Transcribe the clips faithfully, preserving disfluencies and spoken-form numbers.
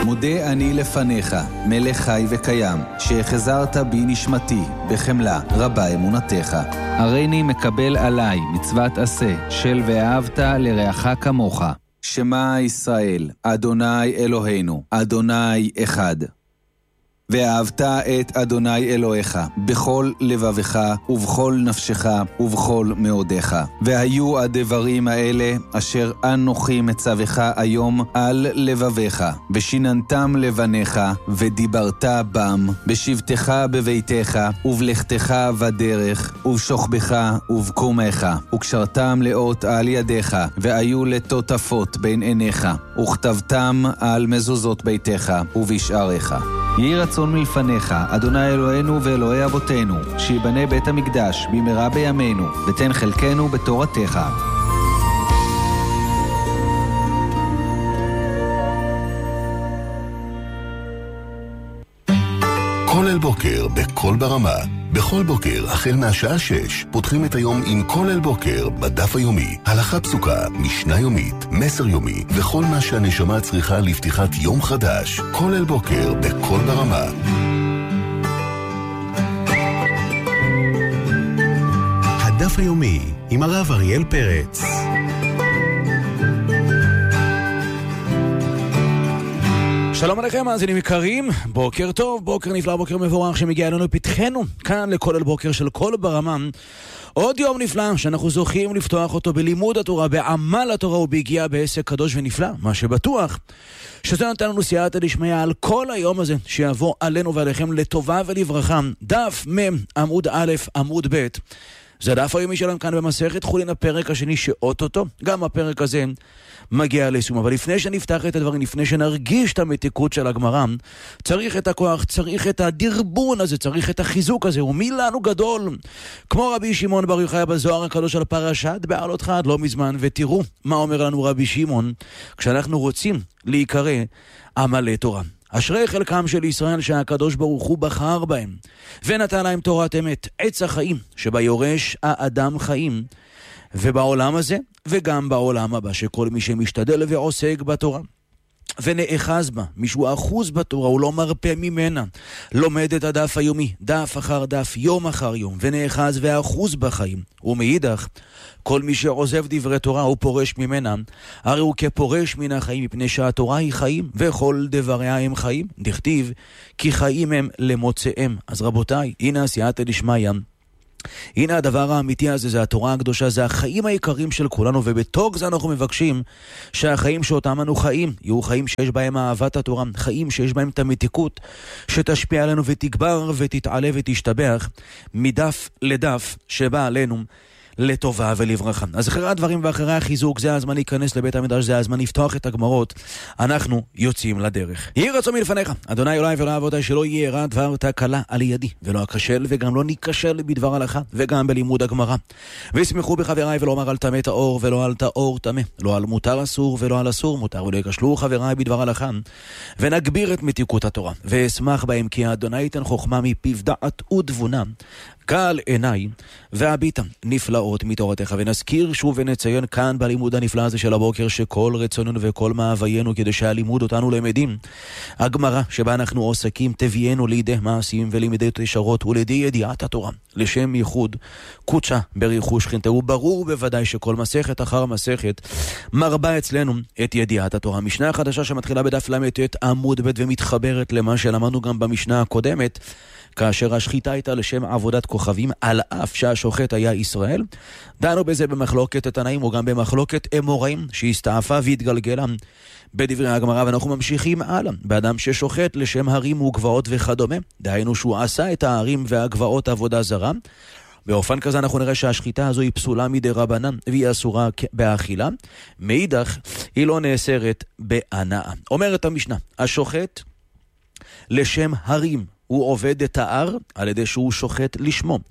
מודה אני לפניך, מלך חי וקיים, שהחזרת בי נשמתי, בחמלה רבה אמונתך. הריני מקבל עליי מצוות עשה, של ואהבת לרעך כמוך. שמע ישראל, אדוני אלוהינו, אדוני אחד. ואהבת את אדוני אלוהיך בכל לבבך ובכל נפשך ובכל מאודיך. והיו הדברים האלה אשר אנוכי מצווך היום על לבביך, ושיננתם לבניך, ודיברת בם, בשבתך בביתך, ובלכתך בדרך, ובשוכבך ובקומך, וקשרתם לאות על ידיך, והיו לטוטפות בין עיניך, וכתבתם על מזוזות ביתך ובשעריך. יהי רצון מלפניך, אדוני אלוהינו ואלוהי אבותינו, שיבנה בית המקדש במהרה בימינו, ותן חלקנו בתורתך. כולל בוקר בכל ברמה. בכל בוקר, החל מהשעה שש, פותחים את היום עם כולל בוקר בדף היומי. הלכה פסוקה, משנה יומית, מסר יומי, וכל מה שהנשמה צריכה לפתיחת יום חדש. כולל בוקר בכל ברמה. הדף היומי עם הרב אריאל פרץ. שלום עליכם, מאזינים יקרים, בוקר טוב, בוקר נפלא, בוקר מבורך שמגיע אלינו פתחנו, כאן לכולל בוקר של כל ברמה. עוד יום נפלא שאנחנו זוכים לפתוח אותו בלימוד התורה, בעמל התורה ובהגיעה בעסק קדוש ונפלא. מה שבטוח שזה נותן לנו סייעתא דשמיא על כל היום הזה שיבוא עלינו ועליכם לטובה ולברכה. דף מ' עמוד א' עמוד ב', זה דף היומי שלנו כאן במסכת חולין, הפרק השני שאוטוטו, גם הפרק הזה מגיע לסיום. אבל לפני שנפתח את הדברים, לפני שנרגיש את המתיקות של הגמרא, צריך את הכוח, צריך את הדרבון הזה, צריך את החיזוק הזה. ומי לנו גדול? כמו רבי שמעון בר יוחאי בזוהר הקדוש על פרשת בעלות חד לא מזמן, ותראו מה אומר לנו רבי שמעון כשאנחנו רוצים להיקרא עמלי תורה. אשרי חלקם של ישראל שהקדוש ברוך הוא בחר בהם ונתן להם תורת אמת, עץ החיים שבה יורש האדם חיים, ובעולם הזה וגם בעולם הבא, שכל מי שמשתדל ועוסק בתורה ונאחז בה, מישהו אחוז בתורה, הוא לא מרפא ממנה, לומד את הדף היומי, דף אחר דף, יום אחר יום, ונאחז ואחוז בחיים. ומאידך, כל מי שעוזב דברי תורה הוא פורש ממנה, הרי הוא כפורש מן החיים, מפני שהתורה היא חיים, וכל דבריה הם חיים. דכתיב, כי חיים הם למוצאיהם. אז רבותיי, הנה הסייעתא דשמיא. הנה הדבר האמיתי הזה, זה התורה הקדושה, זה החיים העיקרים של כולנו, ובתוך זה אנחנו מבקשים שהחיים שאותם אנו חיים יהיו חיים שיש בהם אהבת התורה, חיים שיש בהם את המתיקות שתשפיע עלינו ותגבר ותתעלה ותשתבח מדף לדף שבא עלינו לטובה ולברכה. אז אחרי הדברים ואחרי החיזוק, זה הזמן להיכנס לבית המדרש, זה הזמן לפתוח את הגמרות. אנחנו יוצאים לדרך. יהי רצון מלפניך, אדוני אלוהי ואלוהי אבותיי, שלא יהיה רע דבר תקלה על ידי, ולא אכשל וגם לא ניכשל בדבר הלכה וגם בלימוד הגמרא. וישמחו בחבריי ולומר על טמא טהור ולא על טהור טמא, לא על מותר אסור ולא על אסור מותר, ולא יקשלו חבריי בדבר הלכה, ונגביר את מתיקות התורה ואשמח בהם, כי האדוני ייתן חוכמה מפיו דעת ותבונה, קל עיניי והביטה נפלאות מתורתך. ונזכיר שוב ונציין כאן בלימוד הנפלא הזה של הבוקר, שכל רצוננו וכל מאוויינו כדי שהלימוד אותנו למדים הגמרא שבה אנחנו עוסקים תביאנו לידי מעשים ולימדי תשרות ולידי ידיעת התורה, לשם ייחוד קודשה בריחוש שכינתה. וברור בוודאי שכל מסכת אחר מסכת מרבה אצלנו את ידיעת התורה. משנה החדשה שמתחילה בדף למ"ט עמוד ב' ומתחברת למה שלמדנו גם במשנה הקודמת, כאשר השחיטה הייתה לשם עבודת כוכבים, על אף שהשוחט היה ישראל. דנו בזה במחלוקת התנאים וגם במחלוקת אמוראים שהסתעפה והתגלגלה בדברי הגמרא, ואנחנו ממשיכים הלאה. באדם ששוחט לשם הרים וגבעות וכדומה, דהיינו שהוא עשה את ההרים והגבעות עבודה זרה, באופן כזה אנחנו נראה שהשחיטה הזו היא פסולה מדי רבנן והיא אסורה באכילה. מאידך היא לא נאסרת בהנאה. אומרת המשנה, השוחט לשם הרים הוא עובד את ההר על ידי שהוא שוחט לשמו,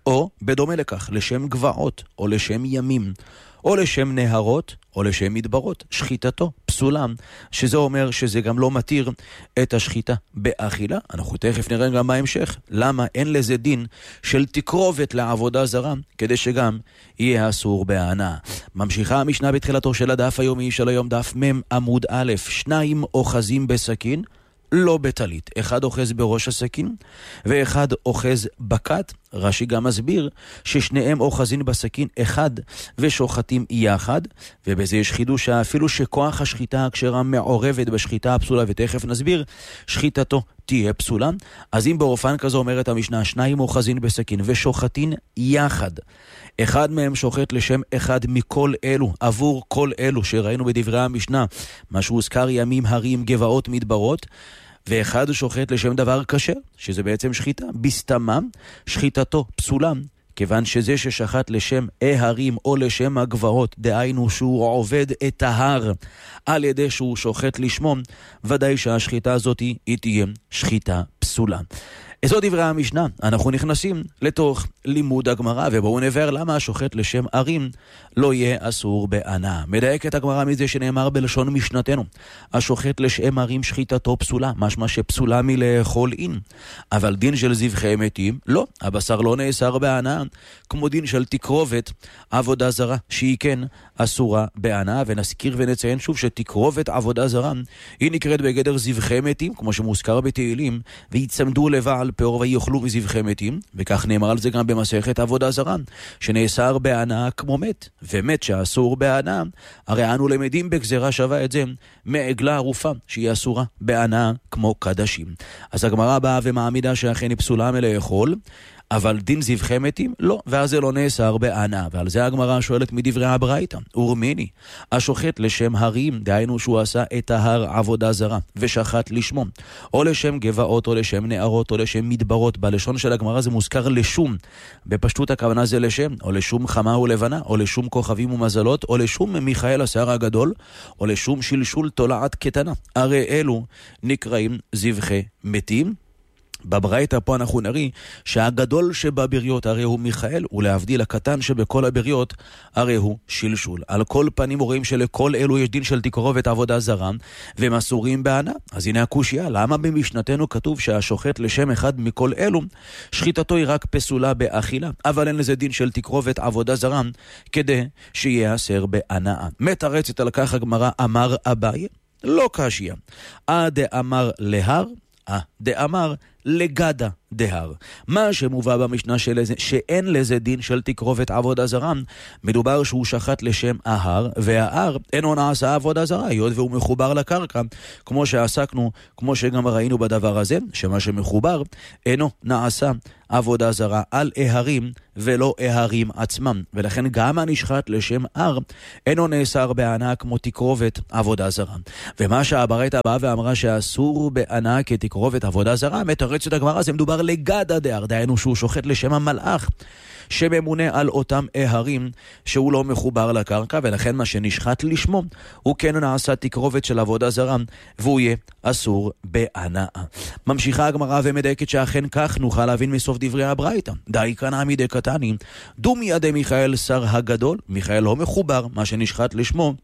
או בדומה לכך, לשם גבעות, או לשם ימים, או לשם נהרות, או לשם מדברות, שחיטתו פסולה, שזה אומר שזה גם לא מתיר את השחיטה באכילה. אנחנו תכף נראה גם בהמשך, למה אין לזה דין של תקרובת לעבודה זרה, כדי שגם יהיה אסור בהנאה. ממשיכה המשנה בתחילתו של הדף היומי של היום, דף מם עמוד א', שניים אוחזים בסכין, לא בטלית. אחד אוחז בראש הסכין, ואחד אוחז בקת. רש"י גם מסביר ששניהם אוחזים בסכין אחד ושוחטים יחד, ובזה יש חידוש אפילו שכוח השחיטה הכשרה מעורבת בשחיטה הפסולה, ותכף נסביר, שחיטתו תהיה פסולה. אז אם באופן כזו אומרת המשנה, שניים אוחזים בסכין ושוחטים יחד, אחד מהם שוחט לשם אחד מכל אלו, עבור כל אלו שראינו בדברי המשנה, מה שהוזכר ימים, הרים, גבעות, מדברות, ואחד שוחט לשם דבר קשה, שזה בעצם שחיטה, בסתמם, שחיטתו פסולה, כיוון שזה ששחט לשם ההרים או לשם הגבעות, דהיינו שהוא עובד את ההר על ידי שהוא שוחט לשמו, ודאי שהשחיטה הזאת היא תהיה שחיטה פסולה. זו דברי המשנה, אנחנו נכנסים לתוך לימוד הגמרא, ובואו נבר למה השוחט לשם ערים לא יהיה אסור בהנאה. מדייקת הגמרא מזה שנאמר בלשון משנתנו, השוחט לשם ערים שחיטתו פסולה, משמע שפסולה מלאכול אין. אבל דין של זבחי מתים, לא, הבשר לא נאסר בהנאה, כמו דין של תקרובת עבודה זרה, שהיא כן אסורה בהנאה. ונזכיר ונציין שוב שתקרובת עבודה זרה היא נקראת בגדר זבחי מתים, כמו שמוזכר בתהילים, ויצמדו לבעל פאור ויאכלו מזבחי מתים, וכך נאמר על זה גם במסכת עבודה זרה, שנאסר בהנאה כמו מת, ומת שאסור בהנאה, הרי אנו למדים בגזרה שווה את זה מעגלה ערופה שהיא אסורה בהנאה כמו קדשים. אז הגמרא באה ומעמידה שאכן היא פסולה מלאכול, אבל דין זבחי מתים לא, ואז זה לא נאסר בהנאה. ועל זה הגמרא שואלת מדברי הברייתא, ורמיני, השוחט לשם הרים, דהיינו שהוא עשה את ההר עבודה זרה ושחט לשמו, או לשם גבעות, או לשם נערות, או לשם מדברות. בלשון של הגמרא זה מוזכר לשום, בפשטות הכוונה זה לשם, או לשום חמה ולבנה, או לשום כוכבים ומזלות, או לשום מיכאל השיער הגדול, או לשום שלשול תולעת קטנה. הרי אלו נקראים זבחי מתים. בברייתא פה אנחנו נראה שהגדול שבבריות הרי הוא מיכאל, ולהבדיל הקטן שבכל הבריות הרי הוא שלשול. על כל פנים רואים שלכל אלו יש דין של תקרובת עבודה זרה והם אסורים בהנאה. אז הנה הקושיה, למה במשנתנו כתוב שהשוחט לשם אחד מכל אלו שחיטתו היא רק פסולה באכילה, אבל אין לזה דין של תקרובת עבודה זרה כדי שיאסר בהנאה? מתרצת על כך הגמרא, אמר אביי, לא קשיא, עד אמר להר, אה, דאמר לגדה דהר. מה שמובא במשנה של שאין לזה דין של תקרובת עבודה זרה, מדובר שהוא שחט לשם ההר, וההר אינו נעשה עבודה זרה, היות והוא מחובר לקרקע, כמו שעסקנו, כמו שגם ראינו בדבר הזה, שמה שמחובר אינו נעשה עבודה זרה על ההרים ולא ההרים עצמם, ולכן גם הנשחט לשם הר אינו נאסר בהנאה כמו תקרובת עבודה זרה. ומה שהברייתא באה ואמרה שאסור בהנאה כתקרובת עבודה זרה, מתרצת הגמרא, זה מדובר לגדה דהר, דהיינו שהוא שוחט לשם המלאך שממונה על אותם ההרים שהוא לא מחובר לקרקע, ולכן מה שנשחט לשמו הוא כן נעשה תקרובת של עבודה זרה והוא יהיה אסור בהנאה. ממשיכה הגמרא ומדייקת שאכן כך נוכל להבין מסוף דברי הברייתא, די כאן עמידי קטני דומי ידי מיכאל שר הגדול, מיכאל לא מחובר, מה שנשחט לשמו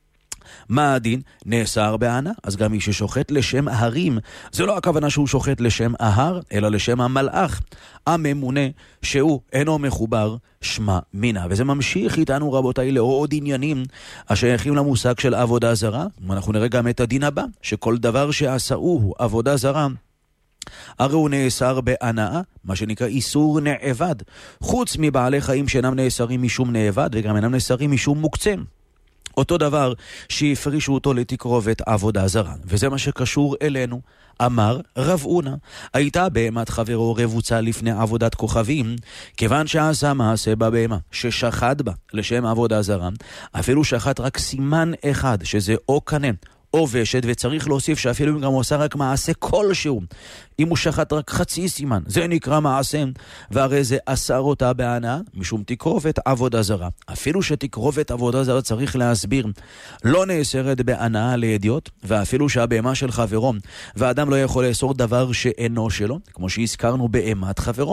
מה הדין? נאסר בהנאה. אז גם מי ששוחט לשם ההרים, זה לא הכוונה שהוא שוחט לשם ההר, אלא לשם המלאך הממונה שהוא אינו מחובר שמה מינה. וזה ממשיך איתנו רבותיי לעוד עניינים השייכים למושג של עבודה זרה. אנחנו נראה גם את הדין הבא, שכל דבר שעשאוהו עבודה זרה הרי הוא נאסר בהנאה, מה שנקרא איסור נאבד, חוץ מבעלי חיים שאינם נאסרים משום נאבד וגם אינם נאסרים משום מוקצה, אותו דבר שהפרישו אותו לתקרובת עבודה זרה. וזה מה שקשור אלינו. אמר רב אונה, הייתה בהמת חברו רבוצה לפני עבודת כוכבים, כיוון שעשה מעשה בבהמה ששחט בה לשם עבודה זרה, אפילו שחט רק סימן אחד, שזה או קנה או ושת, וצריך להוסיף שאפילו אם גם הוא עושה רק מעשה כלשהו, אם הוא שחט רק חצי סימן, זה נקרא מעשה, והרי זה אסר אותה בהנאה, משום תקרובת עבודה זרה. אפילו שתקרובת עבודה זרה צריך להסביר, לא נאסרת בהנאה לידיעות, ואפילו שהבהמה של חברו, והאדם לא יכול לאסור דבר שאינו שלו, כמו שהזכרנו בהמת חברו,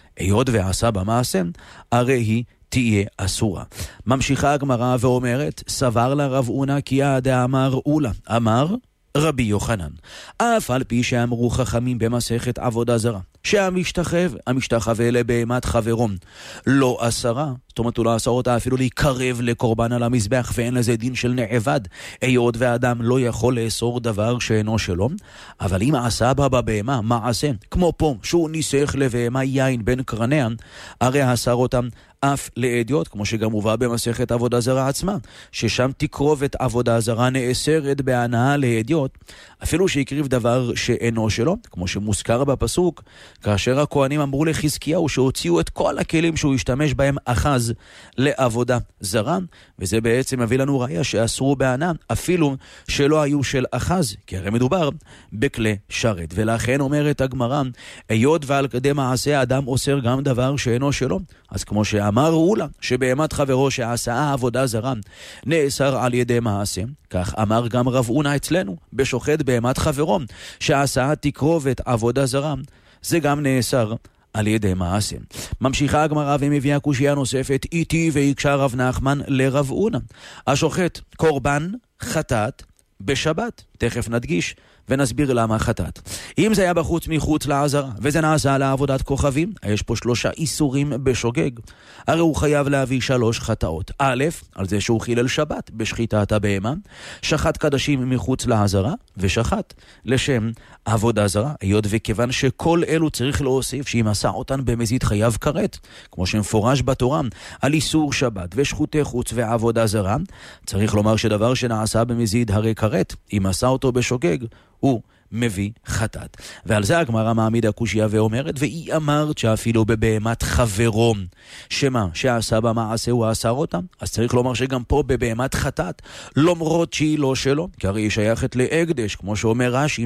היות ועשה במעשה, הרי היא תהיה אסורה. ממשיכה הגמרא ואומרת, סבר לה רב אונה כי דאמר אולה, אמר רבי יוחנן, אף על פי שאמרו חכמים במסכת עבודה זרה, שהמשתחווה, המשתחווה לבהמת חברו, לא אסרה, זאת אומרת הוא לא אסר אותה אפילו להיקרב לקורבן על המזבח, ואין לזה דין של נעבד, היות ואדם לא יכול לאסור דבר שאינו שלו, אבל אם עשה בה בבהמה מעשה, כמו פה שהוא ניסח לבהמה יין בין קרניה, הרי אסר אותם אף לעדיות, כמו שגם הובא במסכת עבודה זרה עצמה, ששם תקרובת עבודה זרה נאסרת בהנאה לעדיות, אפילו שהקריב דבר שאינו שלו, כמו שמוזכר בפסוק, כאשר הכהנים אמרו לחזקיהו שהוציאו את כל הכלים שהוא השתמש בהם אחז לעבודה זרה, וזה בעצם מביא לנו ראיה שאסרו בהנאה, אפילו שלא היו של אחז, כי הרי מדובר בכלי שרת. ולכן אומרת הגמרא, היות ועל כדי מעשה אדם אוסר גם דבר שאינו שלו, אז כמו שאמר אולה, שבהמת חברו שעשה עבודה זרה נאסר על ידי מעשה, כך אמר גם רב אונה אצלנו, בשוחט בהמת חברו שעשה תקרובת עבודה זרה, זה גם נאסר על ידי מעשה. ממשיכה הגמרא ומביאה קושיה נוספת, איתי ויקשה רב נחמן לרב אונה, השוחט קורבן חטאת בשבת, תכף נדגיש ונסביר למה חטאת. אם זה היה בחוץ מחוץ לעזרה, וזה נעשה לעבודת כוכבים, יש פה שלושה איסורים בשוגג. הרי הוא חייב להביא שלוש חטאות. א', על זה שהוא חילל שבת בשחיטת הבהמה, שחט קדשים מחוץ לעזרה, ושחט לשם עבודה זרה. היות וכיוון שכל אלו צריך להוסיף שאם עשה אותן במזיד חייב כרת, כמו שמפורש בתורה, על איסור שבת ושחוטי חוץ ועבודה זרה, צריך לומר שדבר שנעשה במזיד הרי כרת, אם עשה אותו בשוגג, הוא מביא חטאת. ועל זה הגמרא מעמידה קושיה ואומרת, והיא אמרת שאפילו בבהמת חברו, שמה שעשה במעשה הוא אסר אותם, אז צריך לומר שגם פה בבהמת חטאת, למרות שהיא לא שלו, כי הרי היא שייכת להקדש, כמו שאומר רש"י,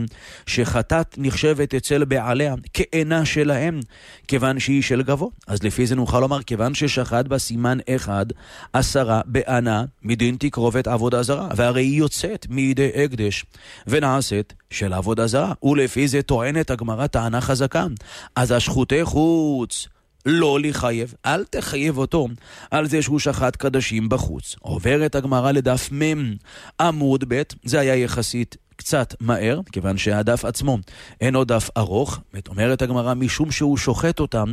שחטאת נחשבת אצל בעליה כאינה שלהם, כיוון שהיא של גבו. אז לפי זה נוכל לומר, כיוון ששחט בסימן אחד, עשרה בענה מדין תקרובת עבודה זרה, והרי היא יוצאת מידי הקדש ונעשית של עבודה זרה, ולפי זה טוענת הגמרא טענה חזקה. אז השחוטי חוץ לא לחייב, אל תחייב אותו על זה שהוא שחט קדשים בחוץ. עוברת הגמרא לדף מם עמוד ב', זה היה יחסית קצת מהר, כיוון שהדף עצמו אינו דף ארוך, אומרת הגמרא משום שהוא שוחט אותם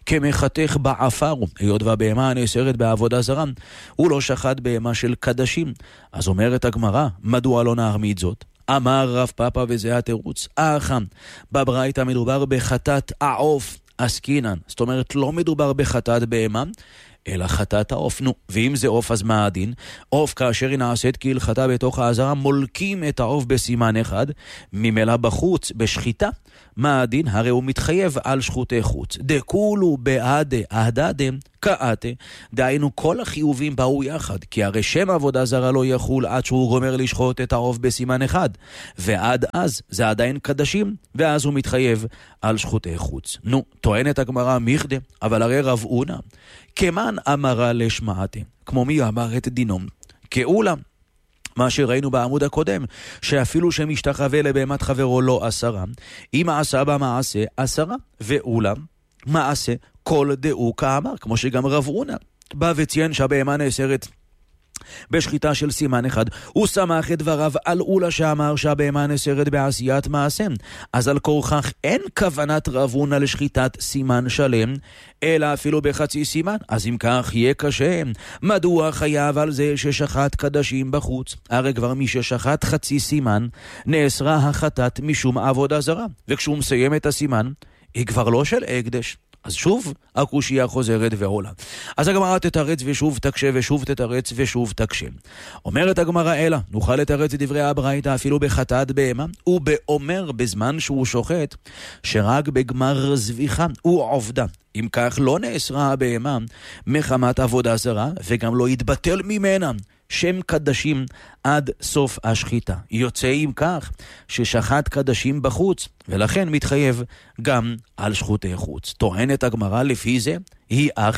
כמחתך בעפר, היות והבהמה הנאסרת בעבודה זרה, הוא לא שחט בהמה של קדשים. אז אומרת הגמרא, מדוע לא נעמיד זאת? אמר רב פאפא, וזה התירוץ, אחם, בברייתא מדובר בחטאת העוף עסקינן, זאת אומרת לא מדובר בחטאת בהמה, אלא חטאת העוף. נו, ואם זה עוף אז מה הדין? עוף כאשר היא נעשית כהלכתה בתוך העזרה, מולקים את העוף בסימן אחד, ממילא בחוץ בשחיטה, מה הדין? הרי הוא מתחייב על שחוטי חוץ. דקולו בעדה אהדדה כאתה, דהיינו כל החיובים באו יחד, כי הרי שם עבודה זרה לא יחול עד שהוא גומר לשחוט את העוף בסימן אחד, ועד אז זה עדיין קדשים, ואז הוא מתחייב על שחוטי חוץ. נו, טוענת הגמרא מיכדה, אבל הרי רב אונה כמן אמרה לשמעתה, כמו מי אמר את דינום כאולה, מה שראינו בעמוד הקודם, שאפילו שמשתחווה לבהמת חברו לא עשרה, אם עשה במעשה עשרה, ואולם מעשה כל דאו כאמר, כמו שגם רב אונה בא וציין שהבהמה נאסרת בשחיטה של סימן אחד, הוא שמח את דבריו על אולה שאמר שהבהמה נאסרת בעשיית מעשה. אז על כורכך אין כוונת רב אונה לשחיטת סימן שלם, אלא אפילו בחצי סימן. אז אם כך יהיה קשה, מדוע חייב על זה ששחט קדשים בחוץ? הרי כבר מי ששחט חצי סימן נאסרה החטאת משום עבודה זרה, וכשהוא מסיים את הסימן היא כבר לא של הקדש. אז שוב הקושיה חוזרת ועולה. אז הגמרא תתרץ ושוב תקשה ושוב תתרץ ושוב תקשה. אומרת הגמרא אלא, נוכל לתרץ את דברי הברייתא אפילו בחטאת בהמה, ובאומר בזמן שהוא שוחט, שרק בגמר זביחה הוא עובדה. אם כך לא נאסרה הבהמה מחמת עבודה זרה, וגם לא יתבטל ממנה שם קדשים עד סוף השחיטה. יוצא עם כך ששחט קדשים בחוץ, ולכן מתחייב גם על שחוטי חוץ. טוענת הגמרא לפי זה, היא אחי,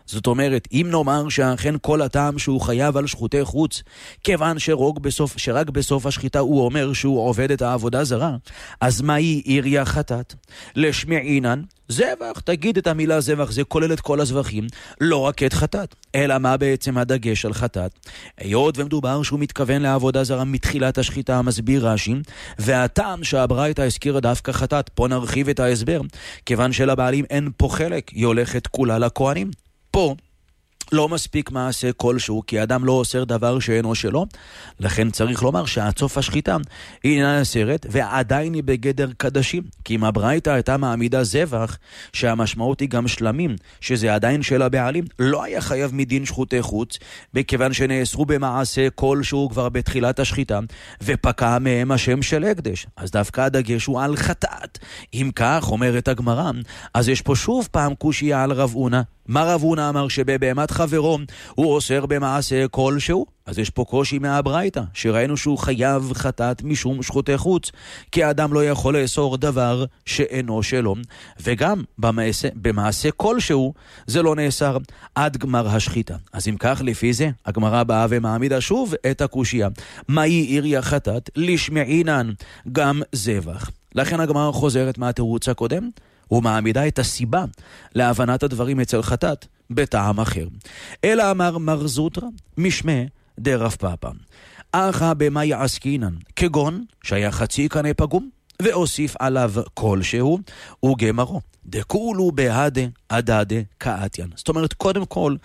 זאת אומרת, אם נאמר שאכן כל הטעם שהוא חייב על שחוטי חוץ, כיוון שרק בסוף, שרק בסוף השחיטה הוא אומר שהוא עובד את העבודה זרה, אז מהי עיריה חטאת? לשמעינן, זבח, תגיד את המילה זבח, זה כולל את כל הזבחים, לא רק את חטאת. אלא מה בעצם הדגש על חטאת? היות ומדובר שהוא מתכוון לעבודה זרה מתחילת השחיטה, מסביר רש"י, והטעם שהברייתא הזכירה דווקא חטאת, פה נרחיב את ההסבר, כיוון שלבעלים אין פה חלק, היא הולכת כולה לכהנים. פה לא מספיק מעשה כלשהו, כי אדם לא אוסר דבר שאינו שלו, לכן צריך לומר שעד סוף השחיטה היא נאסרת ועדיין היא בגדר קדשים, כי אם הברייתא הייתה מעמידה זבח, שהמשמעות היא גם שלמים, שזה עדיין של הבעלים, לא היה חייב מדין שחוטי חוץ, בכיוון שנאסרו במעשה כלשהו כבר בתחילת השחיטה, ופקע מהם השם של הקדש. אז דווקא הדגש הוא על חטאת. אם כך, אומרת הגמרא, אז יש פה שוב פעם קושיה על רב הונא. מה רב הונא אמר? שבבהמת חברו הוא אוסר במעשה כלשהו? אז יש פה קושי מהברייתא, שראינו שהוא חייב חטאת משום שחוטי חוץ, כי האדם לא יכול לאסור דבר שאינו שלו, וגם במעשה, במעשה כלשהו זה לא נאסר עד גמר השחיטה. אז אם כך, לפי זה הגמרא באה ומעמידה שוב את הקושיה, מהי עיריה חטאת? לשמעינן גם זבח. לכן הגמרא חוזרת מהתירוץ הקודם ומעמידה את הסיבה להבנת הדברים אצל חטאת בטעם אחר. אלא אמר מר זוטרא משמי דרב פאפא, אחא במאי עסקינן, כגון שהיה חצי קנה פגום והוסיף עליו כלשהו וגמרו דכולו בהדה עדדה כאתיין. זאת אומרת, קודם כל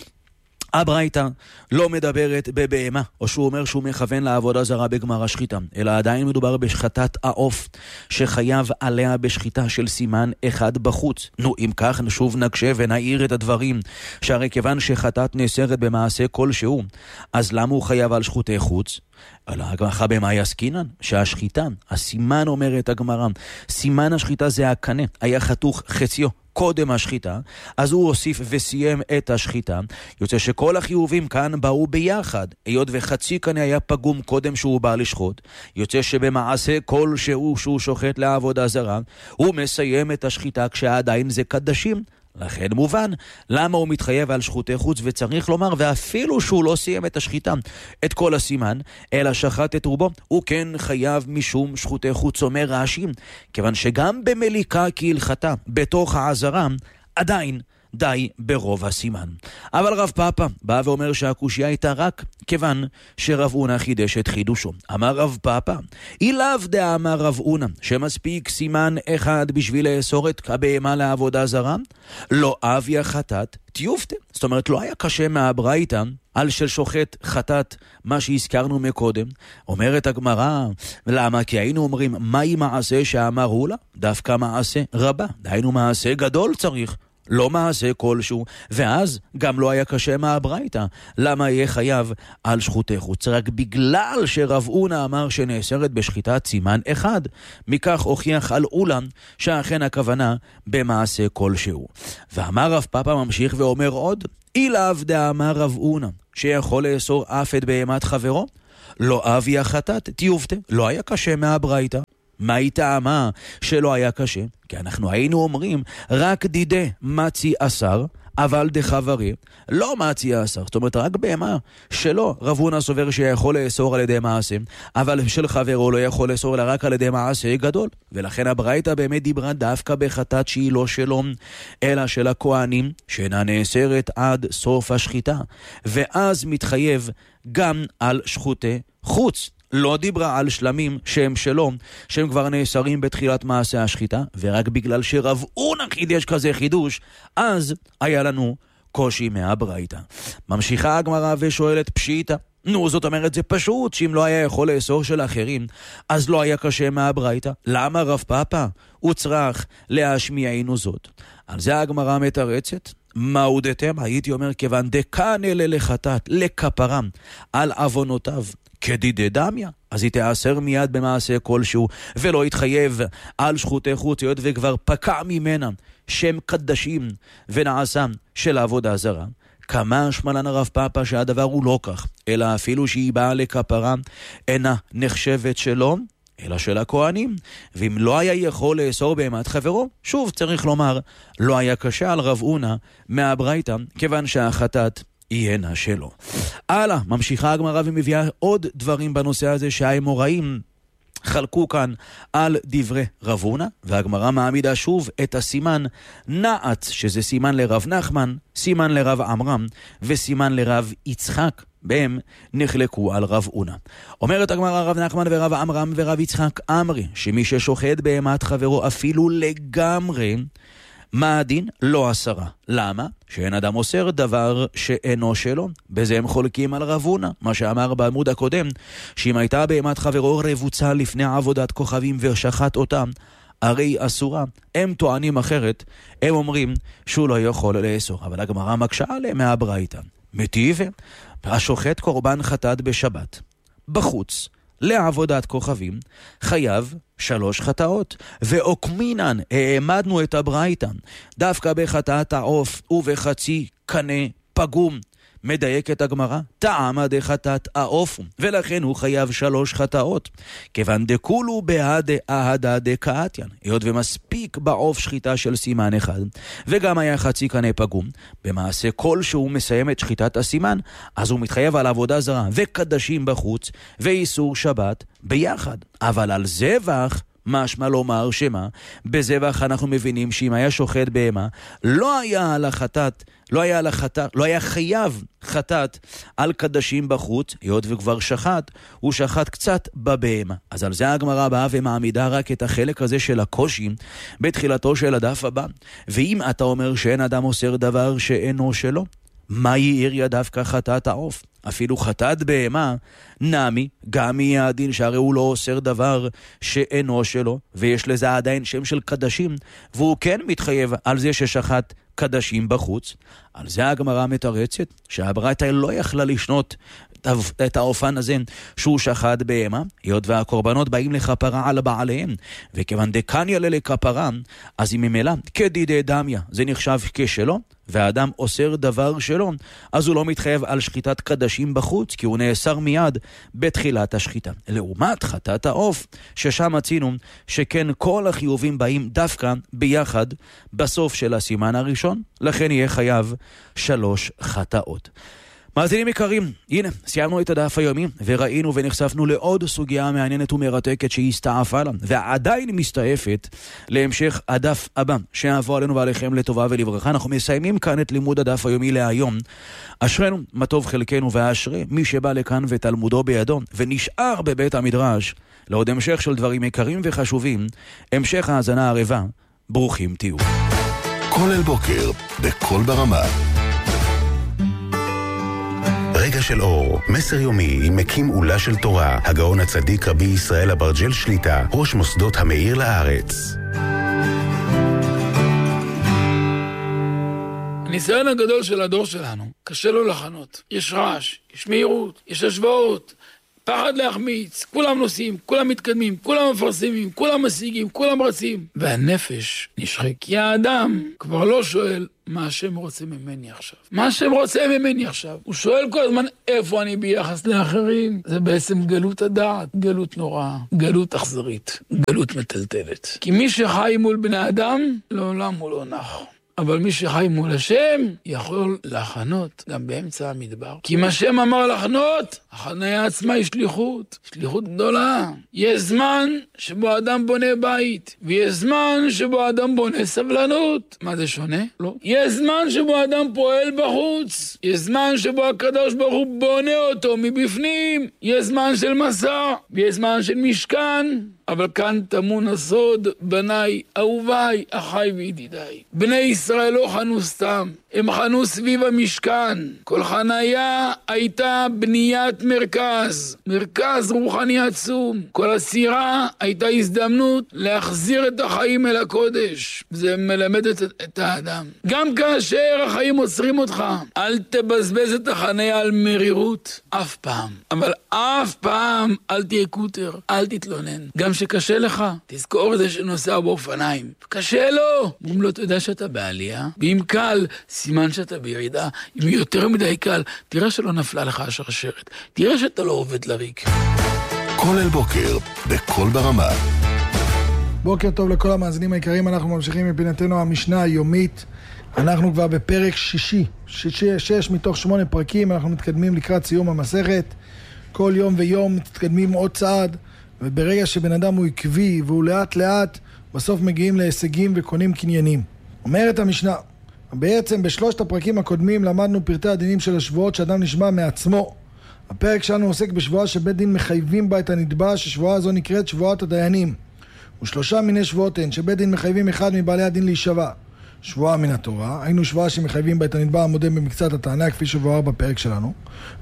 הברייתא לא מדברת בבהמה, או שהוא אומר שהוא מכוון לעבודה זרה בגמר השחיטה, אלא עדיין מדובר בשחטת העוף, שחייב עליה בשחיטה של סימן אחד בחוץ. נו, אם כך שוב נקשה ונעיר את הדברים, שהרי כיוון שחטאת נאסרת במעשה כלשהו, אז למה הוא חייב על שחוטי חוץ? אלא הגמרא במאי עסקינן, שהשחיטה, הסימן אומרת הגמרא, סימן השחיטה זה הקנה, היה חתוך חציו קודם השחיטה, אז הוא הוסיף וסיים את השחיטה. יוצא שכל החיובים כאן באו ביחד, היות וחצי קנה היה פגום קודם שהוא בא לשחוט. יוצא שבמעשה כל שהוא שהוא שוחט לעבודה זרה, הוא מסיים את השחיטה כשעדיין זה קדשים. לכן מובן למה הוא מתחייב על שחוטי חוץ, וצריך לומר, ואפילו שהוא לא סיים את השחיטה, את כל הסימן, אלא שחט את רובו, הוא כן חייב משום שחוטי חוץ, אומר רש"י, כיוון שגם במליקה כהלכתה בתוך העזרה, עדיין די ברוב הסימן. אבל רב פאפא בא ואומר שהקושיה הייתה רק כיוון שרב הונא חידש את חידושו. אמר רב פאפא, אילאו דאמר רב הונא שמספיק סימן אחד בשביל לאסור את הבהמה לעבודה זרה, לא אביה חטאת תיופתא. זאת אומרת, לא היה קשה מהברייתא על של שוחט חטאת, מה שהזכרנו מקודם. אומרת הגמרא, למה? כי היינו אומרים, מהי מעשה שאמרו לה? דווקא מעשה רבה, דהיינו מעשה גדול צריך, לא מעשה כלשהו, ואז גם לא היה קשה מהברייתא. למה יהיה חייב על שחוטי חוץ? רק בגלל שרב הונא אמר שנאסרת בשחיטת סימן אחד, מכך הוכיח על אולם שאכן הכוונה במעשה כלשהו. ואמר רב פאפא ממשיך ואומר עוד, אילאו דאמר רב הונא שיכול לאסור אף את בהמת חברו, לא אביה חטאת תיופתא. לא היה קשה מהברייתא. מה היא טעמה שלא היה קשה? כי אנחנו היינו אומרים, רק דידי מצי אסר, אבל דחברי לא מצי אסר. זאת אומרת, רק בהמה שלא רב הונא סובר שיכול לאסור על ידי מעשה, אבל של חברו לא יכול לאסור אלא רק על ידי מעשה גדול. ולכן הברייתא באמת דיברה דווקא בחטאת שהיא לא שלו, אלא של הכהנים, שאינה נאסרת עד סוף השחיטה, ואז מתחייב גם על שחוטי חוץ. לא דיברה על שלמים שהם שלום, שהם כבר נאסרים בתחילת מעשה השחיטה, ורק בגלל שרב הונא חידש כזה חידוש, אז היה לנו קושי מהברייתא. ממשיכה הגמרא ושואלת פשיטא, נו, זאת אומרת, זה פשוט שאם לא היה יכול לאסור של אחרים, אז לא היה קשה מהברייתא. למה רב פאפא הוא צריך להשמיענו זאת? על זה הגמרא מתרצת, מהו דתם? הייתי אומר, כיוון דקנא לחטאת לכפרם על עוונותיו כדידי דמיא, אז היא תאסר מיד במעשה כלשהו, ולא יתחייב על שחוטי חוץ, היות וכבר פקע ממנה שם קדשים ונעשה של עבודה זרה. כמה שמלן הרב פאפא שהדבר הוא לא כך, אלא אפילו שהיא באה לכפרה אינה נחשבת שלו, אלא של הכהנים. ואם לא היה יכול לאסור בהמת חברו, שוב צריך לומר, לא היה קשה על רב אונה מהברייתא, כיוון שהחטאת יהנה שלו. הלאה, ממשיכה הגמרא ומביאה עוד דברים בנושא הזה שהאמוראים חלקו כאן על דברי רב הונא, והגמרא מעמידה שוב את הסימן נעץ, שזה סימן לרב נחמן, סימן לרב עמרם וסימן לרב יצחק. בהם נחלקו על רב הונא. אומרת הגמרא, רב נחמן ורב עמרם ורב יצחק אמרי, שמי ששוחט בהמת חברו אפילו לגמרי, מה הדין? לא עשרה. למה? שאין אדם אוסר דבר שאינו שלו. בזה הם חולקים על רב הונא, מה שאמר בעמוד הקודם, שאם הייתה בהמת חברו רבוצה לפני עבודת כוכבים ושחט אותם, הרי אסורה. הם טוענים אחרת, הם אומרים שהוא לא יכול לאסור. אבל הגמרא מקשה עליהם מהברייתא. מטיב, השוחט קורבן חטאת בשבת, בחוץ, לעבודת כוכבים, חייב שלוש חטאות, ועוקמינן, העמדנו את הברייתא, דווקא בחטאת העוף ובחצי קנה פגום. מדייקת הגמרא, טעמה דחטאת העוף, ולכן הוא חייב שלוש חטאות. כיוון דקולו בהדה אהדה דקאתיין, היות ומספיק בעוף שחיטה של סימן אחד, וגם היה חצי קנה פגום, במעשה כל שהוא מסיים את שחיטת הסימן, אז הוא מתחייב על עבודה זרה, וקדשים בחוץ, ואיסור שבת ביחד. אבל על זבח, משמע לומר שמה, בזבח אנחנו מבינים שאם היה שוחט בהמה, לא היה על החטאת, לא היה על החטאת, לא היה חייב חטאת על קדשים בחוץ, היות וכבר שחט, הוא שחט קצת בבהמה. אז על זה הגמרא באה ומעמידה רק את החלק הזה של הקושי בתחילתו של הדף הבא. ואם אתה אומר שאין אדם אוסר דבר שאינו שלו, מה יאיר דווקא חטאת העוף? אפילו חטאת בהמה, נמי, גם יהיה הדין שהרי הוא לא אוסר דבר שאינו שלו, ויש לזה עדיין שם של קדשים, והוא כן מתחייב על זה ששחט קדשים בחוץ. על זה הגמרא מתרצת, שהברייתא לא יכלה לשנות את האופן הזה שהוא שחט בהמה, היות והקורבנות באים לכפרה על בעליהם, וכיוון דקניה לכפרה, אז אם ממילא כדידי דמיה זה נחשב כשלו, והאדם אוסר דבר שלו, אז הוא לא מתחייב על שחיטת קדשים בחוץ, כי הוא נאסר מיד בתחילת השחיטה. לעומת חטאת העוף, ששם מצינו שכן כל החיובים באים דווקא ביחד בסוף של הסימן הראשון, לכן יהיה חייב שלוש חטאות. מאזינים יקרים, הנה, סיימנו את הדף היומי, וראינו ונחשפנו לעוד סוגיה מעניינת ומרתקת שהסתעפה לה, ועדיין מסתעפת להמשך הדף הבא, שיעבור עלינו ועליכם לטובה ולברכה. אנחנו מסיימים כאן את לימוד הדף היומי להיום. אשרנו, מה טוב חלקנו, ואשרי מי שבא לכאן ותלמודו בידו, ונשאר בבית המדרש, לעוד המשך של דברים יקרים וחשובים, המשך האזנה הערבה. ברוכים תהיו. כל אל בוקר, בכל ברמה. רגע של אור, מסר יומי עם מקים אולה של תורה, הגאון הצדיק רבי ישראל אברג'ל שליטה, ראש מוסדות המאיר לארץ. הניסיון הגדול של הדור שלנו, קשה לו לחנות. יש רעש, יש מהירות, יש השוואות, פחד להחמיץ, כולם נוסעים, כולם מתקדמים, כולם מפרסמים, כולם משיגים, כולם רצים. והנפש נשחק, כי האדם כבר לא שואל מה השם רוצה ממני עכשיו. מה השם רוצה ממני עכשיו? הוא שואל כל הזמן איפה אני ביחס לאחרים. זה בעצם גלות הדעת, גלות נוראה, גלות אכזרית, גלות מטלטלת. כי מי שחי מול בני אדם, לעולם הוא לא נח. אבל מי שחי מול השם יכול לחנות גם באמצע המדבר. כי אם השם אמר לחנות, החניה עצמה היא שליחות, שליחות גדולה. יש זמן שבו אדם בונה בית, ויש זמן שבו אדם בונה סבלנות. מה זה שונה? לא. יש זמן שבו אדם פועל בחוץ, יש זמן שבו הקדוש ברוך הוא בונה אותו מבפנים, יש זמן של מסע, ויש זמן של משכן. אבל כאן טמון הסוד, בניי, אהוביי, אחיי וידידיי. בני ישראל לא חנו סתם, הם חנו סביב המשכן. כל חניה הייתה בניית מרכז, מרכז רוחני עצום. כל הסירה הייתה הזדמנות להחזיר את החיים אל הקודש. זה מלמד את, את האדם. גם כאשר החיים עוצרים אותך, אל תבזבז את החניה על מרירות, אף פעם. אבל אף פעם אל תהיה קוטר, אל תתלונן. גם שקשה לך, תזכור את זה שנוסע באופניים. קשה לו, אם לא תדע שאתה בעלייה, ואם קל, סימן שאתה בירידה. אם יותר מדי קל, תראה שלא נפלה לך השרשרת. תראה שאתה לא עובד לריק. כל אל בוקר, בכל ברמה. בוקר טוב לכל המאזינים היקרים, אנחנו ממשיכים מפינתנו המשנה היומית. אנחנו כבר בפרק שישי, שישי, שש מתוך שמונה פרקים, אנחנו מתקדמים לקראת סיום המסכת. כל יום ויום מתקדמים עוד צעד, וברגע שבן אדם הוא עקבי והוא לאט לאט, בסוף מגיעים להישגים וקונים קניינים. אומרת המשנה, בעצם בשלושת הפרקים הקודמים למדנו פרטי הדינים של השבועות שאדם נשבע מעצמו. הפרק שלנו עוסק בשבועה שבית דין מחייבים בה את הנתבע, ששבועה הזו נקראת שבועת הדיינים. ושלושה מיני שבועות הן, שבית דין מחייבים אחד מבעלי הדין להישבע. שבועה מן התורה, היינו שבועה שמחייבים בה את הנתבע המודה במקצת הטענה, כפי שבואר בפרק שלנו.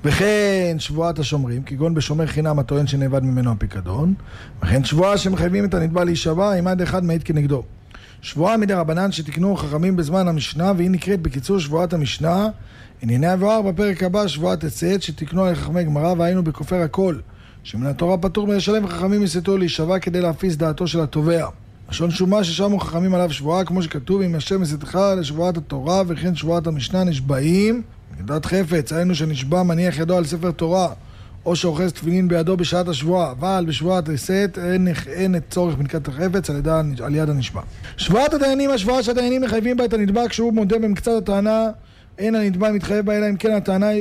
וכן שבועת השומרים, כגון בשומר חינם הטוען שנאבד ממנו הפיקדון. וכן שבועה שמחייבים את הנתבע להישבע, אם עד אחד מעיד כנגדו. שבועה מדי רבנן שתקנו חכמים בזמן המשנה, והיא נקראת בקיצור שבועת המשנה. ענייני הבואר בפרק הבא שבועת עצת שתקנו על חכמי גמרא, והיינו בכופר הכל, שמן התורה פטור מלשלם וחכמים יסתו להישבע כדי להפיס דעתו של התובע. לשון שומה ששמו חכמים עליו שבועה, כמו שכתוב, אם השם יסתך לשבועת התורה, וכן שבועת המשנה נשבעים בגדת חפץ. היינו שנשבע מניח ידו על ספר תורה, או שאוחז תפילין בידו בשעת השבועה, אבל בשבועת עשת אין, אין את צורך בנקת החפץ על, יד, על יד הנשבע. שבועת הדיינים, השבועה שהדיינים מחייבים בה את הנתבע כשהוא מודה במקצת הטענה, אין הנתבע מתחייב בה, אלא אם כן הטענה היא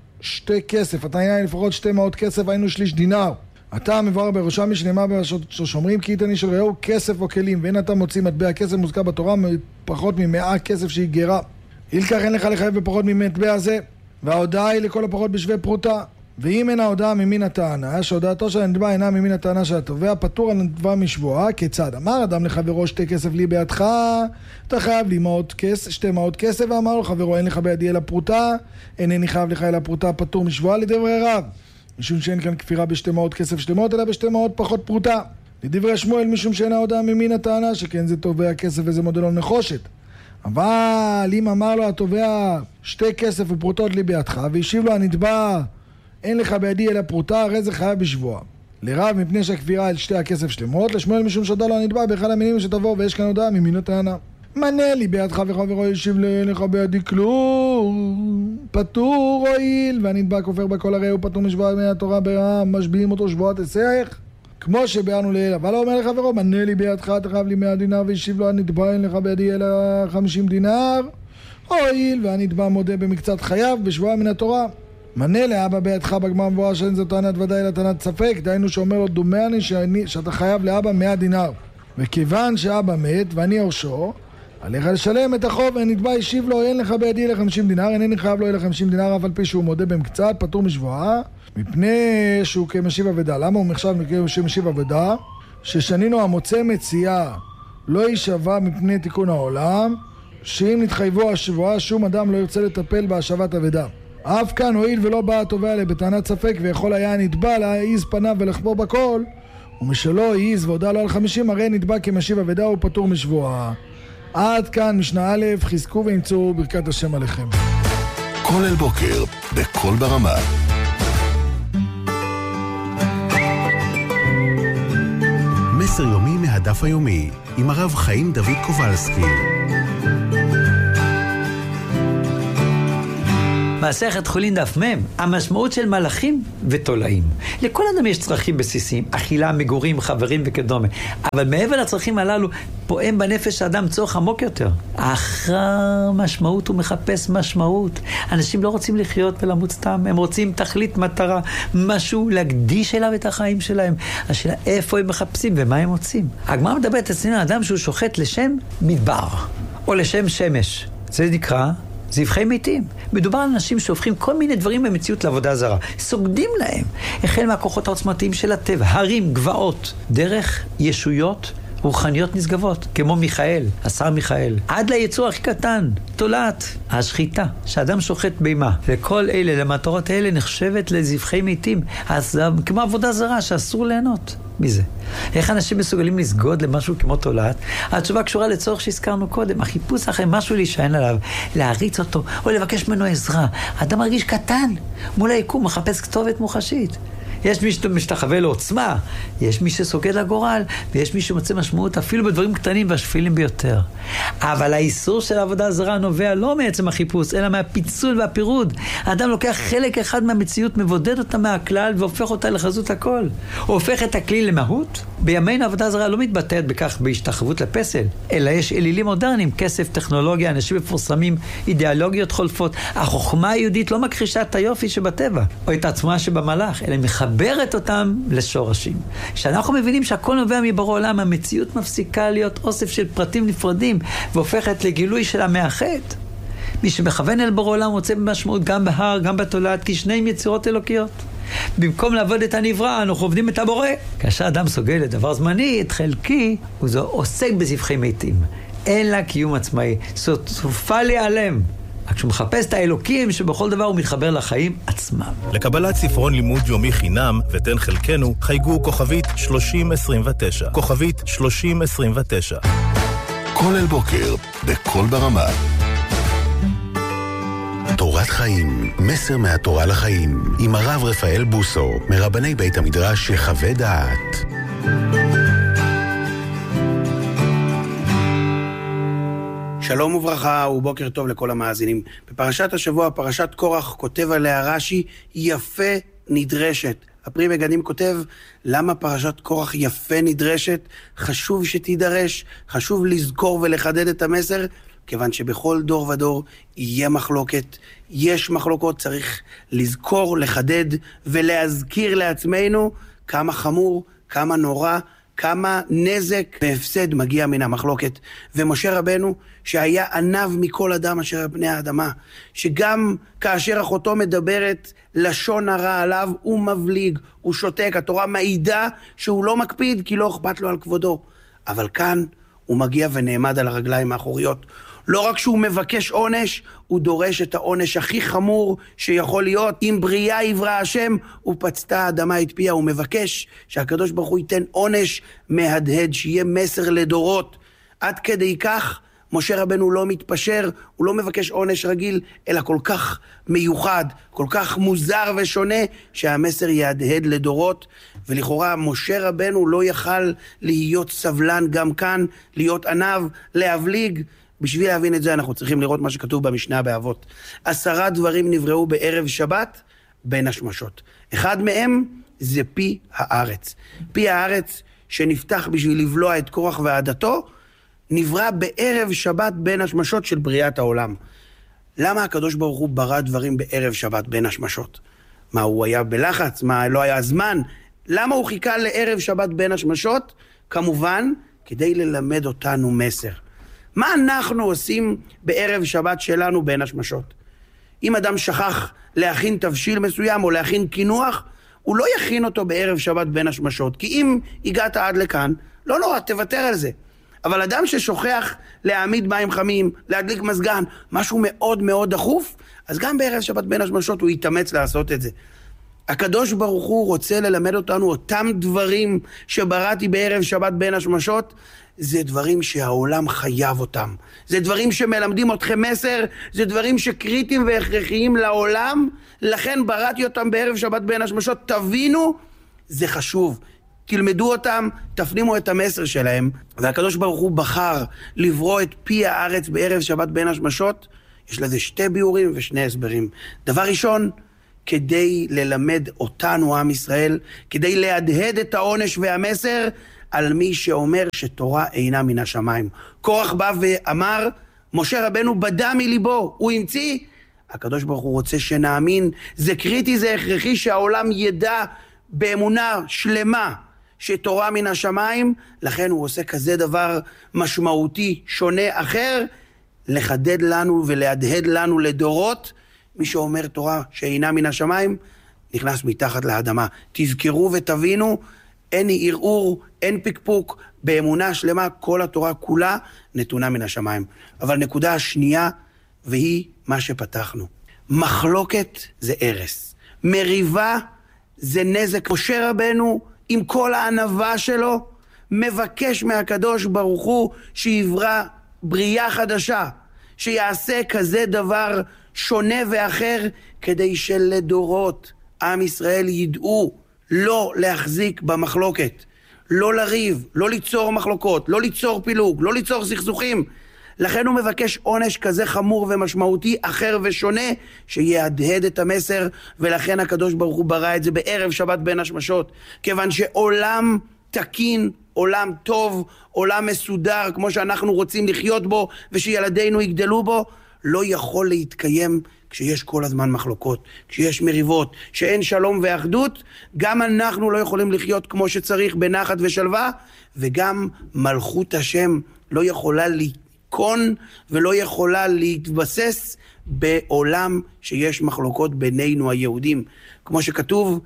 שתי כסף, הטענה היא לפחות שתי מאות כסף, היינו שליש דינר. אתה מבואר בראשם משנאמר ששומרים כי יתני של ראו כסף או כלים, ואין אתה מוציא מטבע כסף מוזכר בתורה פחות ממאה כסף שהיא גרה. אילכך אין לך לחייב בפחות ממטבע הזה, וההודעה היא לכל הפחות בשווה פרוטה. ואם אין ההודעה ממין הטענה, שהודעתו של הנתבע אינה ממין הטענה של התובע, פטור הנתבע משבועה. כיצד? אמר אדם לחברו שתי כסף לי בידך, אתה חייב לי מאות כסף, שתי מאות כסף, ואמר לו חברו אין לך בידי אלא פרוטה, אינני חייב לך אלא פרוטה, פטור משבועה. לדברי רב, משום שאין כאן כפירה בשתי מאות כסף שלמות, אלא בשתי מאות פחות פרוטה. לדברי שמואל, משום שאין ההודעה ממין הטענה, שכן זה תובע כסף וזה מודלון נחושת. אבל אם אמר לו התובע שתי כסף ופרוטות לי בידך, והשיב לו הנתבע אין לך בידי אלא פרוטה, הרי זה חייב בשבועה. לרב מפני שהכפירה על שתי הכסף שלמות, לשמואל משום שהודה לו הנתבע באחד המינים שתבוא, ויש כאן הודעה ממין הטענה. מנה לי בידך וחברו ישיב לך בידי כלום, פטור הועיל, והנתבע כופר בכל הרי הוא פטור משבועה מן התורה ברם, משביעים אותו שבועת עשך, כמו שביארנו לאל. אבל הוא אומר לחברו, מנה לי בידך, אתה חייב לי מאה דינר, וישיב לו הנתבע אין לך בידי אלא חמישים דינר, הועיל, והנתבע מודה במקצת חייו בשבועה מן התורה. מנה לאבא בידך בגמר מבואר שאין זו טענת ודאי אלא טענת ספק, דהיינו שאומר לו דומני שאני, שאתה חייב לאבא מאה דינר, וכיוון שאבא מת ואני יורשו, עליך לשלם את החוב. והנתבע השיב לו אין לך בידי אלא חמישים דינר, אינני חייב לו אלא חמישים דינר, אף על פי שהוא מודה במקצת, פטור משבועה, מפני שהוא כמשיב אבדה. למה הוא מחשב כמשיב אבדה? ששנינו המוצא מציאה לא יישבע מפני תיקון העולם, שאם נתחייבו השבועה שום אדם לא ירצה לטפל בהשבת אבדה. אף כאן הועיל ולא בא התובע לה בטענת ספק, ויכול היה הנתבע להעיז פניו ולחפור בכל, ומשלא העיז והודע לו על חמישים, הרי נתבע כמשיב אבדה ופטור משבועה. עד כאן משנה א', חזקו ואמצו ברכת השם עליכם. כל אל בוקר בכל ברמה. מסר יומי מהדף היומי עם הרב חיים דוד קובלסקי. מסכת חולין דף מ', המשמעות של מלאכים ותולעים. לכל אדם יש צרכים בסיסיים, אכילה, מגורים, חברים וכדומה. אבל מעבר לצרכים הללו, פועם בנפש האדם צורך עמוק יותר. אחר משמעות הוא מחפש משמעות. אנשים לא רוצים לחיות ולמות סתם, הם רוצים תכלית מטרה, משהו להקדיש אליו את החיים שלהם. השאלה איפה הם מחפשים ומה הם רוצים. הגמרא מדברת אצלנו אדם שהוא שוחט לשם מדבר, או לשם שמש. זה נקרא זבחי מתים. מדובר על אנשים שהופכים כל מיני דברים במציאות לעבודה זרה. סוגדים להם. החל מהכוחות העוצמתיים של הטבע, הרים, גבעות, דרך ישויות רוחניות נשגבות, כמו מיכאל, השר מיכאל, עד ליצור הכי קטן, תולעת, השחיטה, שאדם שוחט בימה. וכל אלה, למטרות האלה, נחשבת לזבחי מתים. אז כמו עבודה זרה שאסור ליהנות מזה. איך אנשים מסוגלים לסגוד למשהו כמו תולעת? התשובה קשורה לצורך שהזכרנו קודם, החיפוש אחרי משהו להישען עליו, להריץ אותו, או לבקש ממנו עזרה. האדם מרגיש קטן, מול היקום, מחפש כתובת מוחשית. יש מי שמשתחווה לעוצמה, יש מי שסוגד לגורל, ויש מי שמוצא משמעות אפילו בדברים קטנים והשפילים ביותר. אבל האיסור של העבודה הזרה נובע לא מעצם החיפוש, אלא מהפיצול והפירוד. האדם לוקח חלק אחד מהמציאות, מבודד אותה מהכלל והופך אותה לחזות הכל. הוא הופך את הכלי למהות. בימינו העבודה הזרה לא מתבטאת בכך בהשתחוות לפסל, אלא יש אלילים מודרניים, כסף, טכנולוגיה, אנשים מפורסמים, אידיאולוגיות חולפות. החוכמה היהודית לא מכחישה את היופי שבטבע, או את העצמה שבמלאך, אלא מחברת אותם לשורשים. כשאנחנו מבינים שהכל נובע מבורא עולם, המציאות מפסיקה להיות אוסף של פרטים נפרדים, והופכת לגילוי של המאחד. מי שמכוון אל בורא עולם מוצא במשמעות גם בהר, גם בתולעת, כי שניהם יצירות אלוקיות. במקום לעבוד את הנברא, אנחנו עובדים את הבורא. כאשר אדם סוגל לדבר זמני, את חלקי, הוא זו עוסק בזבחי מתים. אין לה קיום עצמאי. סופה להיעלם. רק כשהוא מחפש את האלוקים שבכל דבר הוא מתחבר לחיים עצמם. לקבלת ספרון לימוד יומי חינם ותן חלקנו, חייגו כוכבית שלושים עשרים ותשע. כוכבית שלושים עשרים ותשע. כל אל בוקר, בכל ברמה. תורת חיים, מסר מהתורה לחיים, עם הרב רפאל בוסו, מרבני בית המדרש שחווה דעת. שלום וברכה ובוקר טוב לכל המאזינים. בפרשת השבוע, פרשת קורח, כותב עליה רש"י, יפה נדרשת. הפרי מגדים כותב, למה פרשת קורח יפה נדרשת? חשוב שתידרש, חשוב לזכור ולחדד את המסר, כיוון שבכל דור ודור יהיה מחלוקת, יש מחלוקות, צריך לזכור, לחדד ולהזכיר לעצמנו כמה חמור, כמה נורא, כמה נזק והפסד מגיע מן המחלוקת. ומשה רבנו, שהיה ענב מכל אדם אשר על פני האדמה, שגם כאשר אחותו מדברת לשון הרע עליו, הוא מבליג, הוא שותק, התורה מעידה שהוא לא מקפיד כי לא אכפת לו על כבודו. אבל כאן הוא מגיע ונעמד על הרגליים האחוריות. לא רק שהוא מבקש עונש, הוא דורש את העונש הכי חמור שיכול להיות. אם בריאה יברא השם, ופצתה האדמה את פיה. הוא מבקש שהקדוש ברוך הוא ייתן עונש מהדהד, שיהיה מסר לדורות. עד כדי כך, משה רבנו לא מתפשר, הוא לא מבקש עונש רגיל, אלא כל כך מיוחד, כל כך מוזר ושונה, שהמסר יהדהד לדורות. ולכאורה משה רבנו לא יכל להיות סבלן גם כאן, להיות ענב, להבליג. בשביל להבין את זה אנחנו צריכים לראות מה שכתוב במשנה באבות. עשרה דברים נבראו בערב שבת בין השמשות. אחד מהם זה פי הארץ. פי הארץ שנפתח בשביל לבלוע את קורח ועדתו, נברא בערב שבת בין השמשות של בריאת העולם. למה הקדוש ברוך הוא ברא דברים בערב שבת בין השמשות? מה, הוא היה בלחץ? מה, לא היה זמן? למה הוא חיכה לערב שבת בין השמשות? כמובן, כדי ללמד אותנו מסר. מה אנחנו עושים בערב שבת שלנו בין השמשות? אם אדם שכח להכין תבשיל מסוים או להכין קינוח, הוא לא יכין אותו בערב שבת בין השמשות. כי אם הגעת עד לכאן, לא נורא, תוותר על זה. אבל אדם ששוכח להעמיד מים חמים, להדליק מזגן, משהו מאוד מאוד דחוף, אז גם בערב שבת בין השמשות הוא יתאמץ לעשות את זה. הקדוש ברוך הוא רוצה ללמד אותנו אותם דברים שבראתי בערב שבת בין השמשות, זה דברים שהעולם חייב אותם. זה דברים שמלמדים אתכם מסר, זה דברים שקריטיים והכרחיים לעולם, לכן בראתי אותם בערב שבת בין השמשות. תבינו, זה חשוב. תלמדו אותם, תפנימו את המסר שלהם. והקדוש ברוך הוא בחר לברוא את פי הארץ בערב שבת בין השמשות. יש לזה שתי ביורים ושני הסברים. דבר ראשון, כדי ללמד אותנו, עם ישראל, כדי להדהד את העונש והמסר על מי שאומר שתורה אינה מן השמיים. קורח בא ואמר, משה רבנו בדה מליבו, הוא המציא. הקדוש ברוך הוא רוצה שנאמין, זה קריטי, זה הכרחי שהעולם ידע באמונה שלמה שתורה מן השמיים, לכן הוא עושה כזה דבר משמעותי, שונה, אחר, לחדד לנו ולהדהד לנו לדורות. מי שאומר תורה שאינה מן השמיים, נכנס מתחת לאדמה. תזכרו ותבינו, אין ערעור, אין פקפוק, באמונה שלמה, כל התורה כולה נתונה מן השמיים. אבל נקודה השנייה, והיא מה שפתחנו. מחלוקת זה הרס. מריבה זה נזק. משה רבנו, עם כל הענווה שלו, מבקש מהקדוש ברוך הוא שיברא בריאה חדשה, שיעשה כזה דבר שונה ואחר, כדי שלדורות עם ישראל ידעו לא להחזיק במחלוקת, לא לריב, לא ליצור מחלוקות, לא ליצור פילוג, לא ליצור סכסוכים. לכן הוא מבקש עונש כזה חמור ומשמעותי, אחר ושונה, שיהדהד את המסר, ולכן הקדוש ברוך הוא ברא את זה בערב שבת בין השמשות, כיוון שעולם תקין, עולם טוב, עולם מסודר, כמו שאנחנו רוצים לחיות בו, ושילדינו יגדלו בו, לא יכול להתקיים כשיש כל הזמן מחלוקות, כשיש מריבות, שאין שלום ואחדות. גם אנחנו לא יכולים לחיות כמו שצריך בנחת ושלווה, וגם מלכות השם לא יכולה להתקון ולא יכולה להתבסס בעולם שיש מחלוקות בינינו היהודים. כמו שכתוב,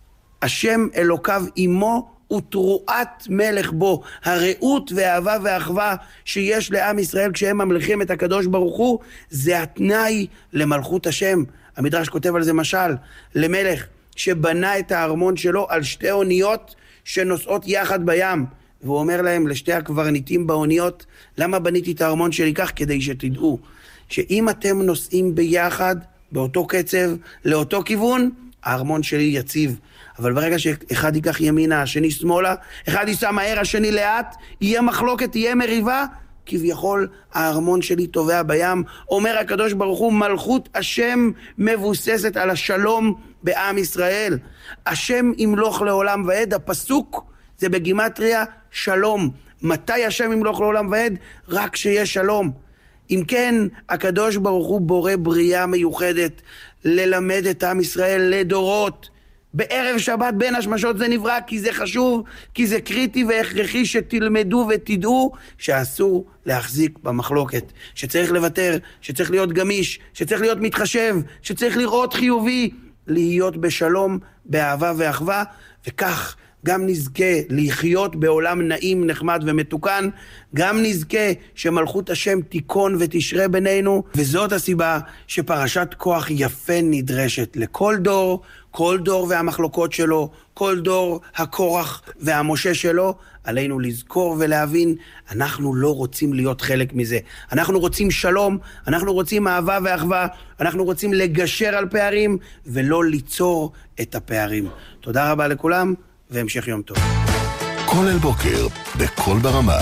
השם אלוקיו עמו ותרועת מלך בו. הרעות והאהבה והאחווה שיש לעם ישראל כשהם ממלכים את הקדוש ברוך הוא, זה התנאי למלכות השם. המדרש כותב על זה משל, למלך שבנה את הארמון שלו על שתי אוניות שנוסעות יחד בים, והוא אומר להם, לשתי הקברניטים באוניות, למה בניתי את הארמון שלי כך? כדי שתדעו שאם אתם נוסעים ביחד באותו קצב לאותו כיוון, הארמון שלי יציב. אבל ברגע שאחד ייקח ימינה, השני שמאלה, אחד ייסע מהר, השני לאט, יהיה מחלוקת, תהיה מריבה, כביכול הארמון שלי טובע בים. אומר הקדוש ברוך הוא, מלכות השם מבוססת על השלום בעם ישראל. השם ימלוך לעולם ועד, הפסוק זה בגימטריה שלום. מתי השם ימלוך לעולם ועד? רק שיש שלום. אם כן, הקדוש ברוך הוא בורא בריאה מיוחדת ללמד את עם ישראל לדורות. בערב שבת בין השמשות זה נברא, כי זה חשוב, כי זה קריטי והכרחי שתלמדו ותדעו שאסור להחזיק במחלוקת, שצריך לוותר, שצריך להיות גמיש, שצריך להיות מתחשב, שצריך לראות חיובי, להיות בשלום, באהבה ואחווה, וכך גם נזכה לחיות בעולם נעים, נחמד ומתוקן, גם נזכה שמלכות השם תיקון ותשרה בינינו, וזאת הסיבה שפרשת כוח יפה נדרשת לכל דור, כל דור והמחלוקות שלו, כל דור הקורח והמשה שלו. עלינו לזכור ולהבין, אנחנו לא רוצים להיות חלק מזה. אנחנו רוצים שלום, אנחנו רוצים אהבה ואחווה, אנחנו רוצים לגשר על פערים ולא ליצור את הפערים. תודה רבה לכולם והמשך יום טוב. כל אל בוקר בכל ברמה.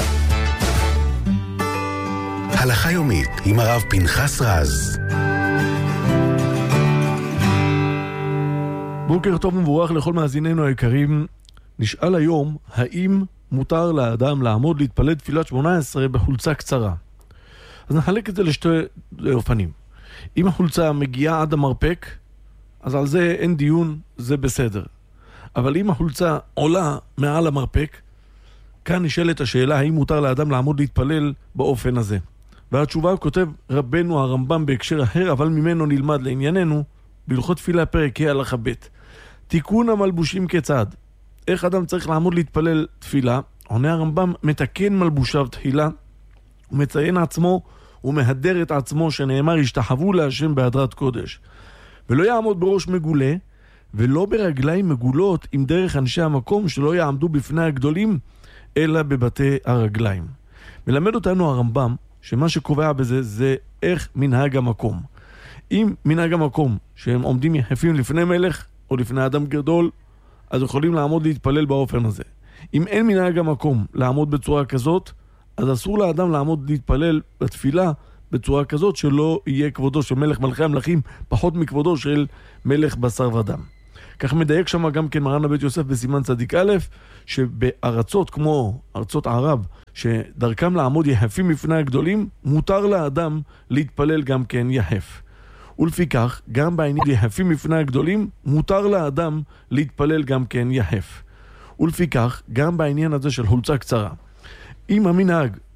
הלכה יומית עם הרב פנחס רז. בוקר טוב ומבורך לכל מאזיננו היקרים. נשאל היום, האם מותר לאדם לעמוד להתפלל תפילת שמונה עשרה בחולצה קצרה? אז נחלק את זה לשתי אופנים. אם החולצה מגיעה עד המרפק, אז על זה אין דיון, זה בסדר. אבל אם החולצה עולה מעל המרפק, כאן נשאלת השאלה, האם מותר לאדם לעמוד להתפלל באופן הזה? והתשובה כותב רבנו הרמב"ם בהקשר אחר, אבל ממנו נלמד לענייננו, בהלכות תפילה פרק ה' הלכה ב'. תיקון המלבושים כיצד? איך אדם צריך לעמוד להתפלל תפילה? עונה הרמב"ם, מתקן מלבושיו תחילה, ומציין עצמו ומהדר את עצמו, שנאמר השתחוו להשם בהדרת קודש. ולא יעמוד בראש מגולה, ולא ברגליים מגולות עם דרך אנשי המקום, שלא יעמדו בפני הגדולים, אלא בבתי הרגליים. מלמד אותנו הרמב"ם שמה שקובע בזה זה איך מנהג המקום. אם מנהג המקום שהם עומדים יחפים לפני מלך או לפני אדם גדול, אז יכולים לעמוד להתפלל באופן הזה. אם אין מנהג המקום לעמוד בצורה כזאת, אז אסור לאדם לעמוד להתפלל בתפילה בצורה כזאת שלא יהיה כבודו של מלך מלכי המלכים פחות מכבודו של מלך בשר ודם. כך מדייק שם גם כן מרן הבית יוסף בסימן צדיק א', שבארצות כמו ארצות ערב, שדרכם לעמוד יחפים לפני הגדולים, מותר לאדם להתפלל גם כן יחף. ולפיכך, גם בעניין יחפים לפני הגדולים, מותר לאדם להתפלל גם כן יחף. ולפיכך, גם בעניין הזה של חולצה קצרה. אם המנהג